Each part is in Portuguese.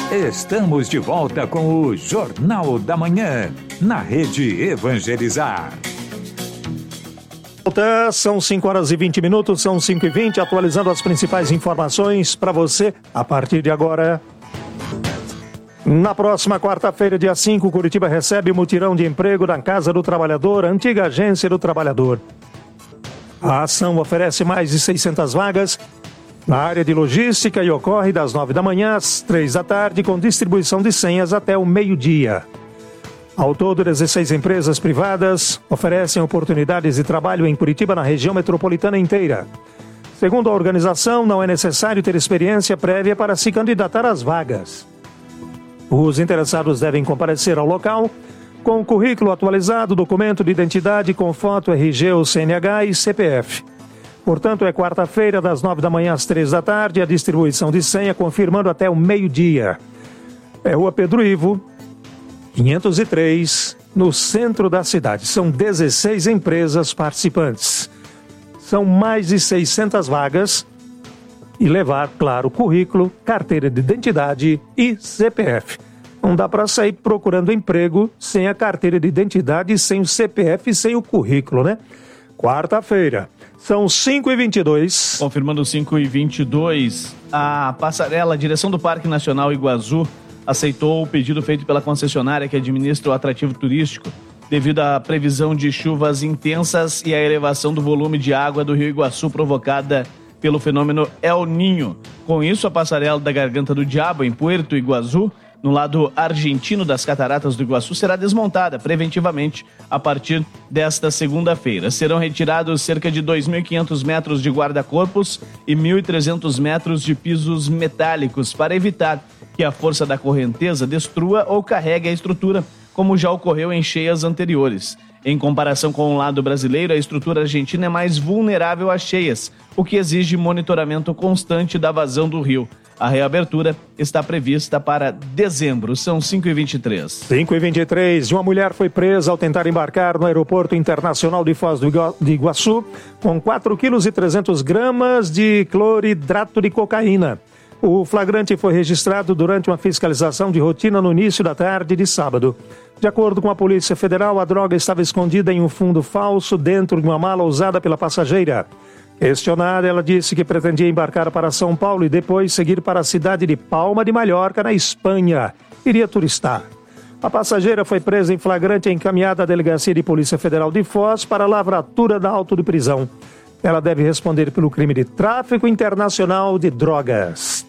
Estamos de volta com o Jornal da Manhã, na Rede Evangelizar. São 5 horas e 20 minutos, são 5h20, atualizando as principais informações para você a partir de agora. Na próxima quarta-feira, dia 5, Curitiba recebe o mutirão de emprego da Casa do Trabalhador, antiga Agência do Trabalhador. A ação oferece mais de 600 vagas na área de logística e ocorre das 9 da manhã às 3 da tarde, com distribuição de senhas até o meio-dia. Ao todo, 16 empresas privadas oferecem oportunidades de trabalho em Curitiba, na região metropolitana inteira. Segundo a organização, não é necessário ter experiência prévia para se candidatar às vagas. Os interessados devem comparecer ao local com currículo atualizado, documento de identidade com foto, RG ou CNH e CPF. Portanto, é quarta-feira, das 9 da manhã às 3 da tarde, a distribuição de senha, confirmando até o meio-dia. É Rua Pedro Ivo, 503, no centro da cidade. São 16 empresas participantes. São mais de 600 vagas e levar, claro, currículo, carteira de identidade e CPF. Não dá para sair procurando emprego sem a carteira de identidade, sem o CPF e sem o currículo, né? Quarta-feira. São 5h22. Confirmando 5h22, a passarela, a direção do Parque Nacional Iguaçu aceitou o pedido feito pela concessionária que administra o atrativo turístico devido à previsão de chuvas intensas e à elevação do volume de água do Rio Iguaçu provocada pelo fenômeno El Niño. Com isso, a passarela da Garganta do Diabo, em Puerto Iguaçu, no lado argentino das Cataratas do Iguaçu, será desmontada preventivamente a partir desta segunda-feira. Serão retirados cerca de 2.500 metros de guarda-corpos e 1.300 metros de pisos metálicos para evitar que a força da correnteza destrua ou carregue a estrutura, como já ocorreu em cheias anteriores. Em comparação com o lado brasileiro, a estrutura argentina é mais vulnerável às cheias, o que exige monitoramento constante da vazão do rio. A reabertura está prevista para dezembro. São 5h23. 5h23. Uma mulher foi presa ao tentar embarcar no Aeroporto Internacional de Foz do Iguaçu com 4,3 kg de cloridrato de cocaína. O flagrante foi registrado durante uma fiscalização de rotina no início da tarde de sábado. De acordo com a Polícia Federal, a droga estava escondida em um fundo falso dentro de uma mala usada pela passageira. Questionada, ela disse que pretendia embarcar para São Paulo e depois seguir para a cidade de Palma de Mallorca, na Espanha. Iria turistar. A passageira foi presa em flagrante e encaminhada à Delegacia de Polícia Federal de Foz para a lavratura da auto de prisão. Ela deve responder pelo crime de tráfico internacional de drogas.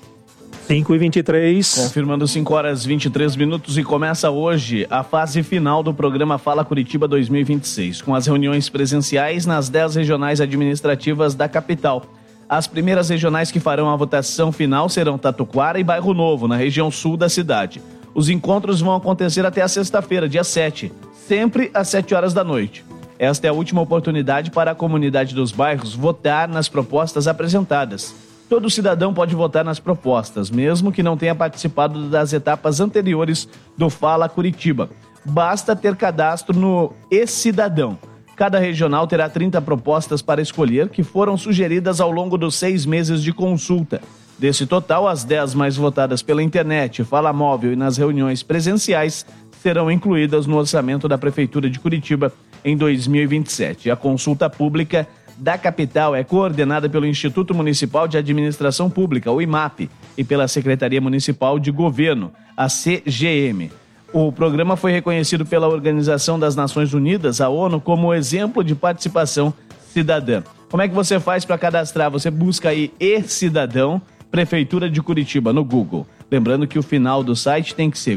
5h23. Confirmando 5h23 e começa hoje a fase final do programa Fala Curitiba 2026, com as reuniões presenciais nas 10 regionais administrativas da capital. As primeiras regionais que farão a votação final serão Tatuquara e Bairro Novo, na região sul da cidade. Os encontros vão acontecer até a sexta-feira, dia 7, sempre às 7 horas da noite. Esta é a última oportunidade para a comunidade dos bairros votar nas propostas apresentadas. Todo cidadão pode votar nas propostas, mesmo que não tenha participado das etapas anteriores do Fala Curitiba. Basta ter cadastro no E-Cidadão. Cada regional terá 30 propostas para escolher, que foram sugeridas ao longo dos 6 meses de consulta. Desse total, as 10 mais votadas pela internet, Fala Móvel e nas reuniões presenciais serão incluídas no orçamento da Prefeitura de Curitiba em 2027. A consulta pública da capital é coordenada pelo Instituto Municipal de Administração Pública, o IMAP, e pela Secretaria Municipal de Governo, a CGM. O programa foi reconhecido pela Organização das Nações Unidas, a ONU, como exemplo de participação cidadã. Como é que você faz para cadastrar? Você busca aí E-Cidadão, Prefeitura de Curitiba, no Google. Lembrando que o final do site tem que ser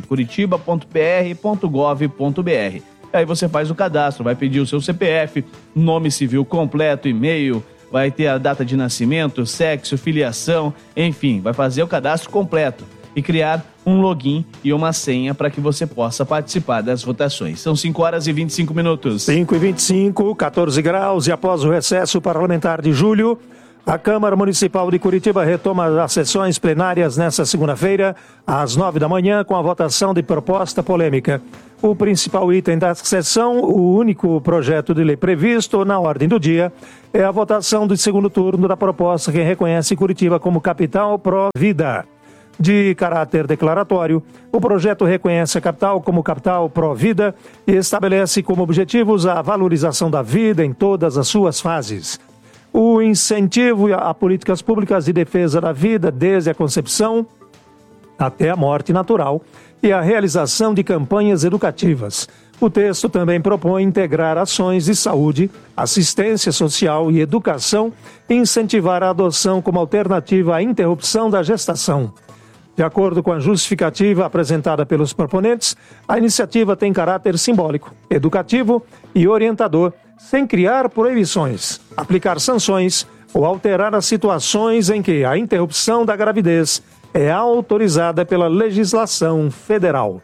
curitiba.pr.gov.br. Aí você faz o cadastro, vai pedir o seu CPF, nome civil completo, e-mail, vai ter a data de nascimento, sexo, filiação, enfim, vai fazer o cadastro completo e criar um login e uma senha para que você possa participar das votações. São 5h25. 5h25, 14 graus, e após o recesso parlamentar de julho, a Câmara Municipal de Curitiba retoma as sessões plenárias nesta segunda-feira, às 9 da manhã, com a votação de proposta polêmica. O principal item da sessão, o único projeto de lei previsto na ordem do dia, é a votação do segundo turno da proposta que reconhece Curitiba como capital pró-vida. De caráter declaratório, o projeto reconhece a capital como capital pró-vida e estabelece como objetivos a valorização da vida em todas as suas fases. O incentivo a políticas públicas de defesa da vida desde a concepção até a morte natural e a realização de campanhas educativas. O texto também propõe integrar ações de saúde, assistência social e educação e incentivar a adoção como alternativa à interrupção da gestação. De acordo com a justificativa apresentada pelos proponentes, a iniciativa tem caráter simbólico, educativo e orientador, sem criar proibições, aplicar sanções ou alterar as situações em que a interrupção da gravidez é autorizada pela legislação federal.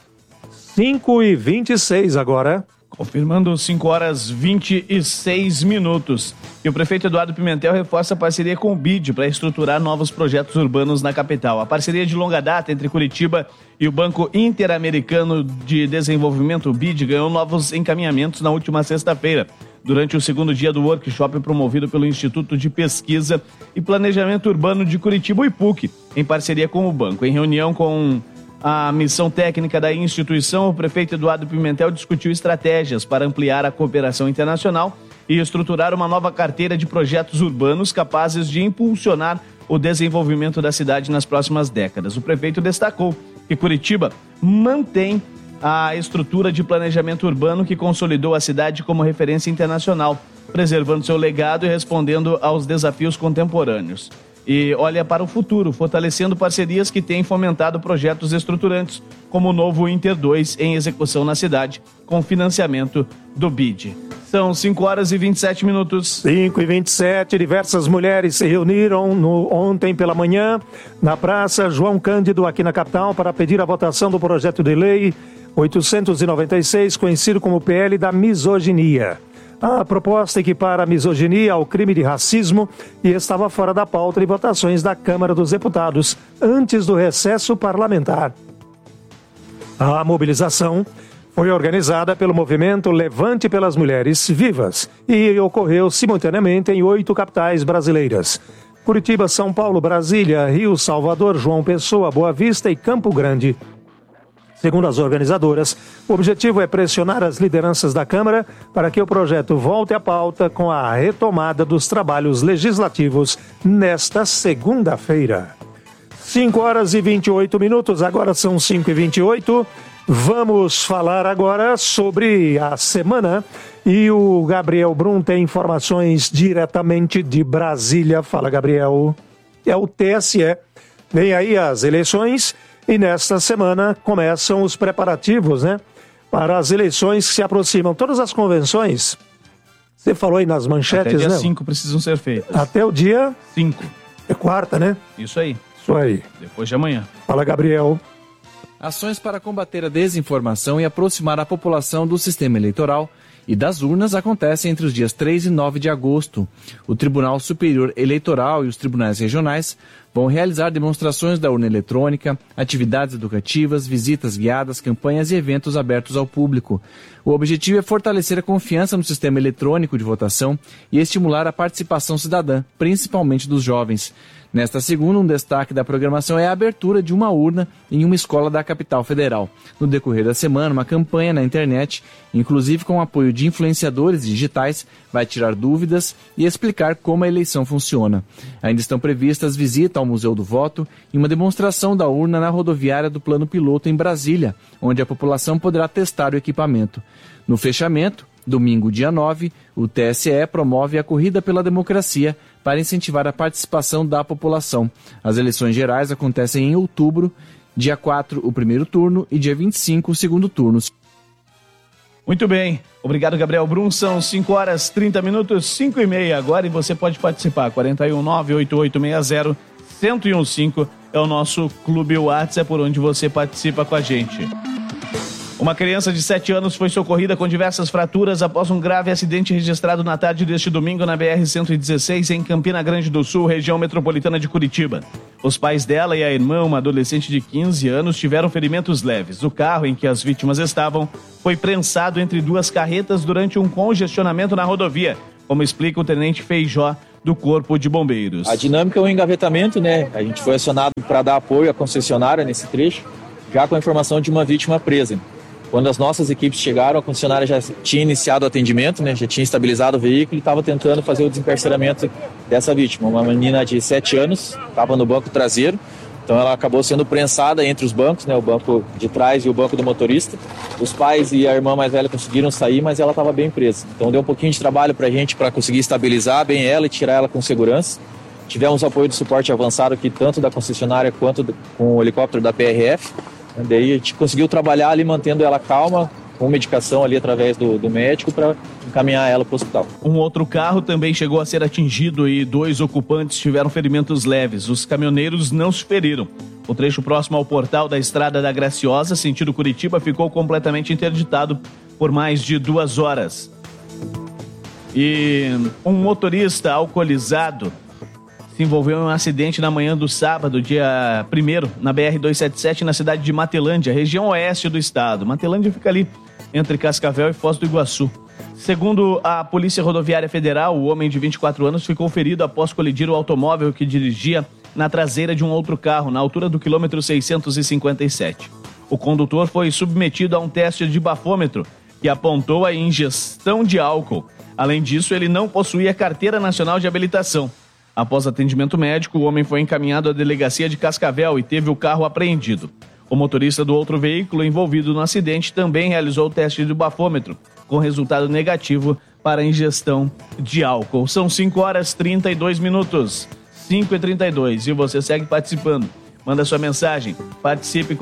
5h26 agora. Confirmando 5h26. E o prefeito Eduardo Pimentel reforça a parceria com o BID para estruturar novos projetos urbanos na capital. A parceria de longa data entre Curitiba e o Banco Interamericano de Desenvolvimento, o BID, ganhou novos encaminhamentos na última sexta-feira, durante o segundo dia do workshop promovido pelo Instituto de Pesquisa e Planejamento Urbano de Curitiba, o IPUC, em parceria com o banco. Em reunião com a missão técnica da instituição, o prefeito Eduardo Pimentel discutiu estratégias para ampliar a cooperação internacional e estruturar uma nova carteira de projetos urbanos capazes de impulsionar o desenvolvimento da cidade nas próximas décadas. O prefeito destacou que Curitiba mantém a estrutura de planejamento urbano que consolidou a cidade como referência internacional, preservando seu legado e respondendo aos desafios contemporâneos. E olha para o futuro, fortalecendo parcerias que têm fomentado projetos estruturantes, como o novo Inter 2 em execução na cidade, com financiamento do BID. São 5h27. 5h27, diversas mulheres se reuniram ontem pela manhã na Praça João Cândido, aqui na capital, para pedir a votação do projeto de lei 896, conhecido como PL da misoginia. A proposta equipara a misoginia ao crime de racismo e estava fora da pauta de votações da Câmara dos Deputados antes do recesso parlamentar. A mobilização foi organizada pelo movimento Levante pelas Mulheres Vivas e ocorreu simultaneamente em 8 capitais brasileiras: Curitiba, São Paulo, Brasília, Rio, Salvador, João Pessoa, Boa Vista e Campo Grande. Segundo as organizadoras, o objetivo é pressionar as lideranças da Câmara para que o projeto volte à pauta com a retomada dos trabalhos legislativos nesta segunda-feira. 5h28, agora são 5h28. Vamos falar agora sobre a semana e o Gabriel Brum tem informações diretamente de Brasília. Fala, Gabriel. É o TSE. Vem aí as eleições. E nesta semana começam os preparativos, né? Para as eleições que se aproximam. Todas as convenções, você falou aí nas manchetes, né? Até dia 5 precisam ser feitas. Até o dia 5. É quarta, né? Isso aí. Isso aí. Depois de amanhã. Fala, Gabriel. Ações para combater a desinformação e aproximar a população do sistema eleitoral e das urnas acontecem entre os dias 3 e 9 de agosto. O Tribunal Superior Eleitoral e os tribunais regionais vão realizar demonstrações da urna eletrônica, atividades educativas, visitas guiadas, campanhas e eventos abertos ao público. O objetivo é fortalecer a confiança no sistema eletrônico de votação e estimular a participação cidadã, principalmente dos jovens. Nesta segunda, um destaque da programação é a abertura de uma urna em uma escola da capital federal. No decorrer da semana, uma campanha na internet, inclusive com o apoio de influenciadores digitais, vai tirar dúvidas e explicar como a eleição funciona. Ainda estão previstas visitas ao Museu do Voto e uma demonstração da urna na rodoviária do Plano Piloto em Brasília, onde a população poderá testar o equipamento. No fechamento, domingo, dia 9, o TSE promove a Corrida pela Democracia para incentivar a participação da população. As eleições gerais acontecem em outubro, dia 4, o primeiro turno, e dia 25, o segundo turno. Muito bem. Obrigado, Gabriel Brum. São 5h30, 5h30 agora, e você pode participar. 419-8860-1015 é o nosso clube WhatsApp, por onde você participa com a gente. Uma criança de 7 anos foi socorrida com diversas fraturas após um grave acidente registrado na tarde deste domingo na BR-116 em Campina Grande do Sul, região metropolitana de Curitiba. Os pais dela e a irmã, uma adolescente de 15 anos, tiveram ferimentos leves. O carro em que as vítimas estavam foi prensado entre duas carretas durante um congestionamento na rodovia, como explica o tenente Feijó do Corpo de Bombeiros. A dinâmica é um engavetamento, né? A gente foi acionado para dar apoio à concessionária nesse trecho, já com a informação de uma vítima presa. Quando as nossas equipes chegaram, a concessionária já tinha iniciado o atendimento, né? Já tinha estabilizado o veículo e estava tentando fazer o desencarceramento dessa vítima. Uma menina de 7 anos, estava no banco traseiro, então ela acabou sendo prensada entre os bancos, né? O banco de trás e o banco do motorista. Os pais e a irmã mais velha conseguiram sair, mas ela estava bem presa. Então deu um pouquinho de trabalho para a gente para conseguir estabilizar bem ela e tirar ela com segurança. Tivemos apoio de suporte avançado aqui, tanto da concessionária quanto com o helicóptero da PRF. Daí a gente conseguiu trabalhar ali mantendo ela calma, com medicação ali através do médico para encaminhar ela para o hospital. Um outro carro também chegou a ser atingido e 2 ocupantes tiveram ferimentos leves. Os caminhoneiros não se feriram. O trecho próximo ao portal da Estrada da Graciosa, sentido Curitiba, ficou completamente interditado por mais de 2 horas. E um motorista alcoolizado se envolveu em um acidente na manhã do sábado, dia 1º, na BR-277, na cidade de Matelândia, região oeste do estado. Matelândia fica ali entre Cascavel e Foz do Iguaçu. Segundo a Polícia Rodoviária Federal, o homem de 24 anos ficou ferido após colidir o automóvel que dirigia na traseira de um outro carro, na altura do quilômetro 657. O condutor foi submetido a um teste de bafômetro, que apontou a ingestão de álcool. Além disso, ele não possuía carteira nacional de habilitação. Após atendimento médico, o homem foi encaminhado à delegacia de Cascavel e teve o carro apreendido. O motorista do outro veículo envolvido no acidente também realizou o teste de bafômetro, com resultado negativo para ingestão de álcool. São 5h32, 5h32, e você segue participando. Manda sua mensagem, participe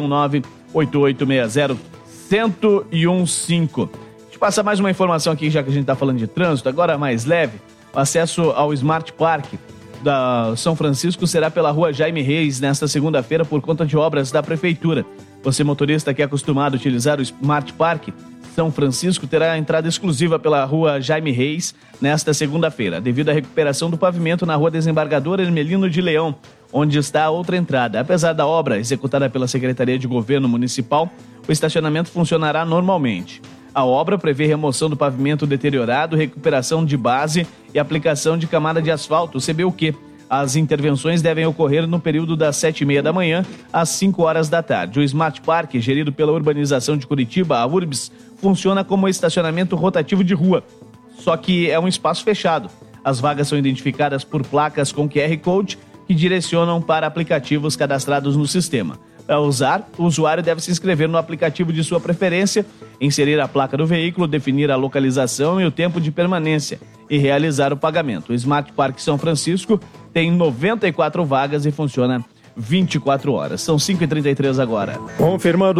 419-8860-1015. Deixa eu passar mais uma informação aqui, já que a gente está falando de trânsito, agora mais leve. O acesso ao Smart Park da São Francisco será pela rua Jaime Reis nesta segunda-feira por conta de obras da Prefeitura. Você, motorista que é acostumado a utilizar o Smart Park São Francisco, terá entrada exclusiva pela rua Jaime Reis nesta segunda-feira, devido à recuperação do pavimento na rua Desembargador Hermelino de Leão, onde está a outra entrada. Apesar da obra executada pela Secretaria de Governo Municipal, o estacionamento funcionará normalmente. A obra prevê remoção do pavimento deteriorado, recuperação de base e aplicação de camada de asfalto, CBUQ. As intervenções devem ocorrer no período das 7h30 da manhã às 5 horas da tarde. O Smart Park, gerido pela Urbanização de Curitiba, a URBS, funciona como estacionamento rotativo de rua, só que é um espaço fechado. As vagas são identificadas por placas com QR Code que direcionam para aplicativos cadastrados no sistema. Para usar, o usuário deve se inscrever no aplicativo de sua preferência, inserir a placa do veículo, definir a localização e o tempo de permanência e realizar o pagamento. O Smart Park São Francisco tem 94 vagas e funciona 24 horas. São 5h33 agora. Confirmando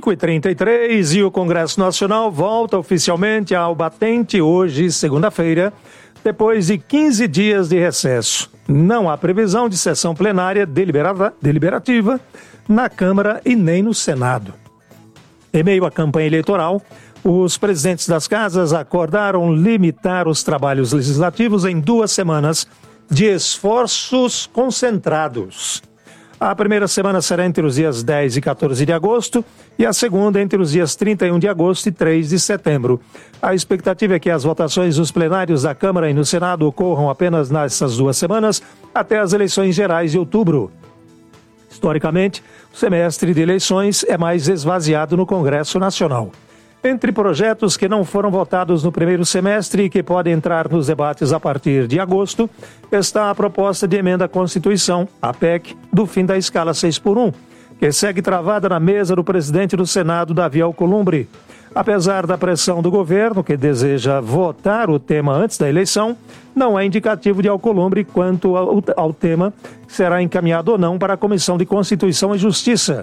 5h33 e o Congresso Nacional volta oficialmente ao batente hoje, segunda-feira, depois de 15 dias de recesso. Não há previsão de sessão plenária deliberativa na Câmara e nem no Senado. Em meio à campanha eleitoral, os presidentes das casas acordaram limitar os trabalhos legislativos em 2 semanas de esforços concentrados. A primeira semana será entre os dias 10 e 14 de agosto e a segunda entre os dias 31 de agosto e 3 de setembro. A expectativa é que as votações dos plenários da Câmara e no Senado ocorram apenas nessas 2 semanas até as eleições gerais de outubro. Historicamente, o semestre de eleições é mais esvaziado no Congresso Nacional. Entre projetos que não foram votados no primeiro semestre e que podem entrar nos debates a partir de agosto, está a proposta de emenda à Constituição, a PEC, do fim da escala 6x1, que segue travada na mesa do presidente do Senado, Davi Alcolumbre. Apesar da pressão do governo, que deseja votar o tema antes da eleição, não é indicativo de Alcolumbre quanto ao tema que será encaminhado ou não para a Comissão de Constituição e Justiça.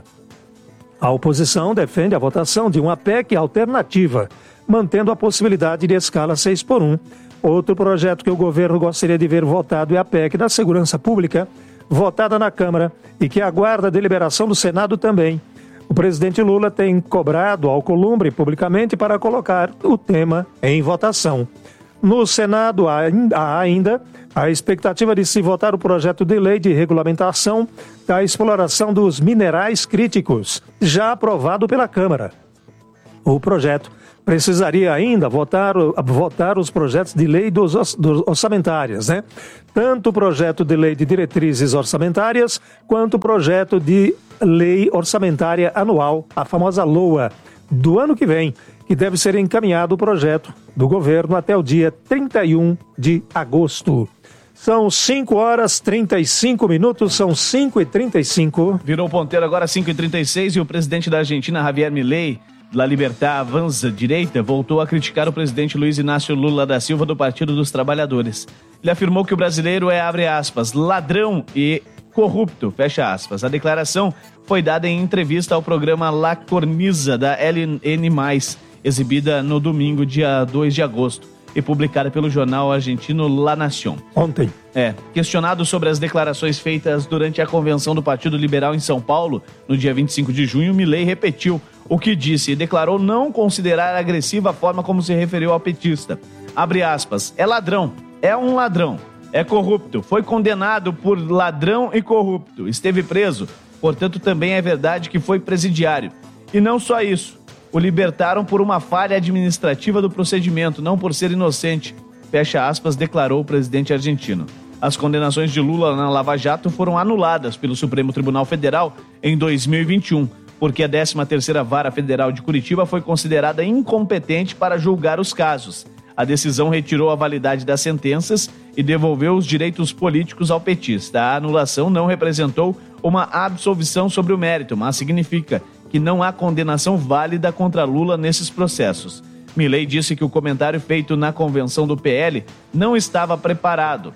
A oposição defende a votação de uma PEC alternativa, mantendo a possibilidade de escala 6x1. Outro projeto que o governo gostaria de ver votado é a PEC da Segurança Pública, votada na Câmara e que aguarda a deliberação do Senado também. O presidente Lula tem cobrado Alcolumbre publicamente para colocar o tema em votação. No Senado há ainda a expectativa de se votar o projeto de lei de regulamentação da exploração dos minerais críticos, já aprovado pela Câmara. O projeto precisaria ainda votar os projetos de lei dos orçamentárias, né? Tanto o projeto de lei de diretrizes orçamentárias, quanto o projeto de lei orçamentária anual, a famosa LOA, do ano que vem, que deve ser encaminhado o projeto do governo até o dia 31 de agosto. São 5h35, são 5h35. Virou ponteiro agora 5h36 e o presidente da Argentina, Javier Milei, La Libertad Avanza Direita, voltou a criticar o presidente Luiz Inácio Lula da Silva do Partido dos Trabalhadores. Ele afirmou que o brasileiro é, abre aspas, ladrão e corrupto, fecha aspas. A declaração foi dada em entrevista ao programa La Cornisa da LN+, exibida no domingo, dia 2 de agosto, e publicada pelo jornal argentino La Nación. Ontem. Questionado sobre as declarações feitas durante a convenção do Partido Liberal em São Paulo, no dia 25 de junho, Milei repetiu o que disse e declarou não considerar agressiva a forma como se referiu ao petista. Abre aspas, é ladrão, é um ladrão, é corrupto, foi condenado por ladrão e corrupto, esteve preso, portanto também é verdade que foi presidiário. E não só isso, o libertaram por uma falha administrativa do procedimento, não por ser inocente, fecha aspas, declarou o presidente argentino. As condenações de Lula na Lava Jato foram anuladas pelo Supremo Tribunal Federal em 2021, porque a 13ª Vara Federal de Curitiba foi considerada incompetente para julgar os casos. A decisão retirou a validade das sentenças e devolveu os direitos políticos ao petista. A anulação não representou uma absolvição sobre o mérito, mas significa que não há condenação válida contra Lula nesses processos. Milei disse que o comentário feito na convenção do PL não estava preparado.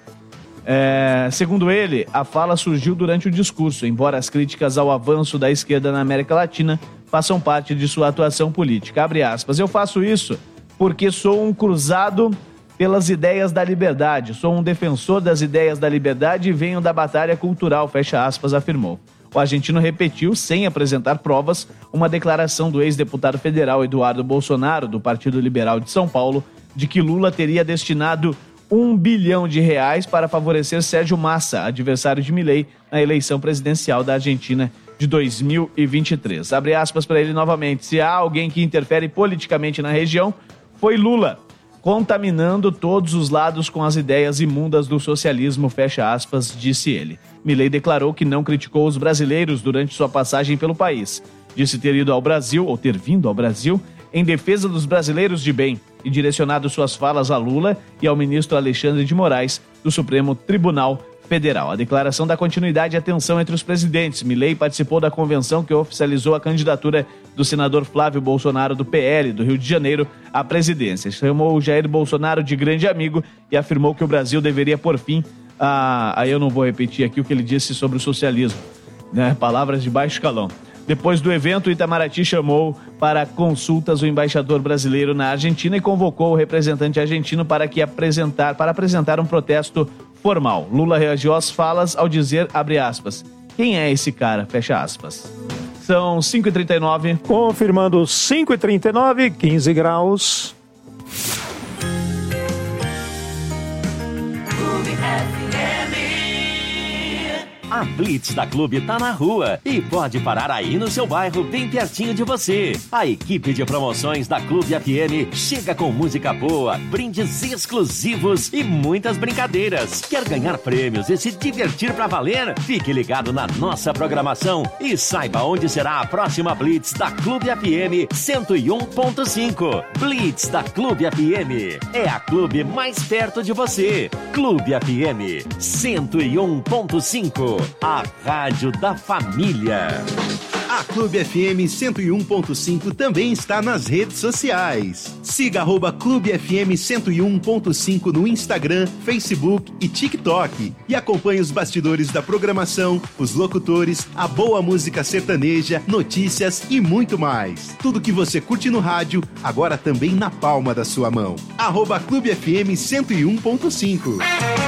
Segundo ele, a fala surgiu durante o discurso, embora as críticas ao avanço da esquerda na América Latina façam parte de sua atuação política. Abre aspas, eu faço isso porque sou um cruzado pelas ideias da liberdade, sou um defensor das ideias da liberdade e venho da batalha cultural, fecha aspas, afirmou. O argentino repetiu, sem apresentar provas, uma declaração do ex-deputado federal Eduardo Bolsonaro, do Partido Liberal de São Paulo, de que Lula teria destinado R$1 bilhão para favorecer Sérgio Massa, adversário de Milei, na eleição presidencial da Argentina de 2023. Abre aspas para ele novamente. Se há alguém que interfere politicamente na região, foi Lula, contaminando todos os lados com as ideias imundas do socialismo, fecha aspas, disse ele. Milei declarou que não criticou os brasileiros durante sua passagem pelo país. Disse ter ido ao Brasil, ou ter vindo ao Brasil, em defesa dos brasileiros de bem e direcionado suas falas a Lula e ao ministro Alexandre de Moraes, do Supremo Tribunal Federal. A declaração dá continuidade à tensão entre os presidentes. Milei participou da convenção que oficializou a candidatura do senador Flávio Bolsonaro, do PL, do Rio de Janeiro, à presidência. Chamou Jair Bolsonaro de grande amigo e afirmou que o Brasil deveria pôr fim a... Aí eu não vou repetir aqui o que ele disse sobre o socialismo, né? Palavras de baixo calão. Depois do evento, Itamaraty chamou para consultas o embaixador brasileiro na Argentina e convocou o representante argentino para apresentar um protesto formal. Lula reagiu às falas ao dizer, abre aspas, quem é esse cara, fecha aspas. São 5h39. Confirmando 5h39, 15 graus. A Blitz da Clube tá na rua e pode parar aí no seu bairro, bem pertinho de você. A equipe de promoções da Clube FM chega com música boa, brindes exclusivos e muitas brincadeiras. Quer ganhar prêmios e se divertir pra valer? Fique ligado na nossa programação e saiba onde será a próxima Blitz da Clube FM 101.5. Blitz da Clube FM é a clube mais perto de você. Clube FM 101.5. A rádio da família. A Clube FM 101.5 também está nas redes sociais. Siga @Clube FM 101.5 no Instagram, Facebook e TikTok. E acompanhe os bastidores da programação, os locutores, a boa música sertaneja, notícias e muito mais. Tudo que você curte no rádio, agora também na palma da sua mão. @Clube FM 101.5.